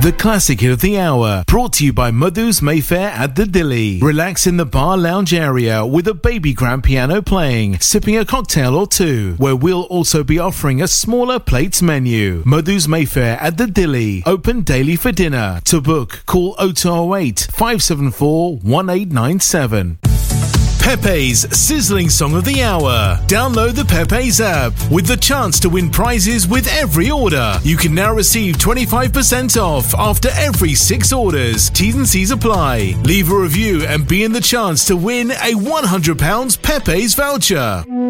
the classic hit of the hour, brought to you by Madhu's Mayfair at the Dilly. Relax in the bar lounge area with a baby grand piano playing, sipping a cocktail or two, where we'll also be offering a smaller plates menu. Madhu's Mayfair at the Dilly, open daily for dinner. To book, call 0208 574 1897. Pepe's Sizzling Song of the Hour. Download the Pepe's app with the chance to win prizes with every order. You can now receive 25% off after every 6 orders. T's and C's apply. Leave a review and be in the chance to win a £100 Pepe's voucher.